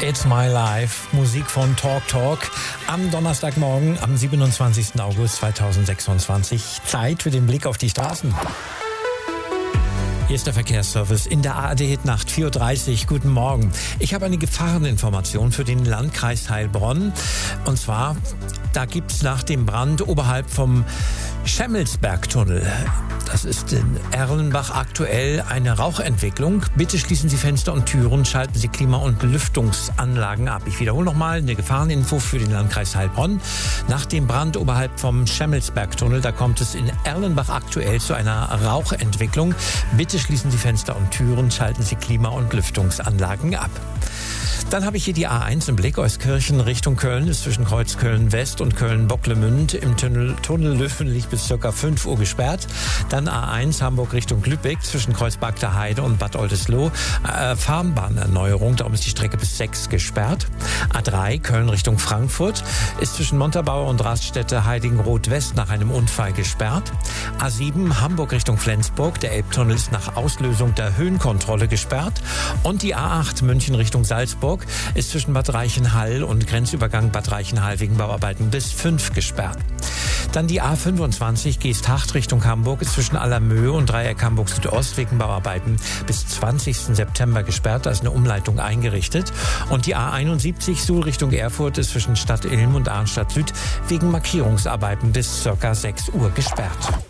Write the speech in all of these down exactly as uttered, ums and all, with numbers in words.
It's My Life, Musik von Talk Talk am Donnerstagmorgen, am siebenundzwanzigsten August zweitausendsechsundzwanzig. Zeit für den Blick auf die Straßen. Hier ist der Verkehrsservice in der A R D-Hitnacht, vier Uhr dreißig. Guten Morgen. Ich habe eine Gefahreninformation für den Landkreis Heilbronn. Und zwar, da gibt es nach dem Brand oberhalb vom Schemmelsbergtunnel, das ist in Erlenbach, aktuell eine Rauchentwicklung. Bitte schließen Sie Fenster und Türen, schalten Sie Klima- und Lüftungsanlagen ab. Ich wiederhole nochmal eine Gefahreninfo für den Landkreis Heilbronn. Nach dem Brand oberhalb vom Schemmelsbergtunnel, da kommt es in Erlenbach aktuell zu einer Rauchentwicklung. Bitte schließen Sie Fenster und Türen, schalten Sie Klima- und Lüftungsanlagen ab. Dann habe ich hier die A eins im Blick. Euskirchen Richtung Köln ist zwischen Kreuz Köln-West und Köln-Bocklemünd im Tunnel, Tunnel Löffenlich bis ca. fünf Uhr gesperrt. Dann A eins Hamburg Richtung Lübeck zwischen Kreuz Bagder Heide und Bad Oldesloe. Äh, Fahrbahnerneuerung, darum ist die Strecke bis sechs gesperrt. A drei Köln Richtung Frankfurt ist zwischen Montabaur und Raststätte Heiligenroth-West nach einem Unfall gesperrt. A sieben Hamburg Richtung Flensburg. Der Elbtunnel ist nach Auslösung der Höhenkontrolle gesperrt. Und die A acht München Richtung Salzburg ist zwischen Bad Reichenhall und Grenzübergang Bad Reichenhall wegen Bauarbeiten bis fünf gesperrt. Dann die A fünfundzwanzig Geesthacht Richtung Hamburg ist zwischen Allermöhe und Dreieck Hamburg Südost wegen Bauarbeiten bis zwanzigsten September gesperrt. Da ist eine Umleitung eingerichtet. Und die A einundsiebzig Suhl Richtung Erfurt ist zwischen Stadt Ilm und Arnstadt Süd wegen Markierungsarbeiten bis ca. sechs Uhr gesperrt.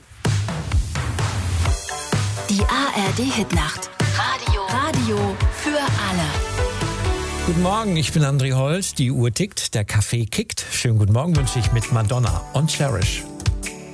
Die A R D-Hitnacht. Radio. Radio für alle. Guten Morgen, ich bin André Holz. Die Uhr tickt, der Kaffee kickt. Schönen guten Morgen wünsche ich mit Madonna und Cherish.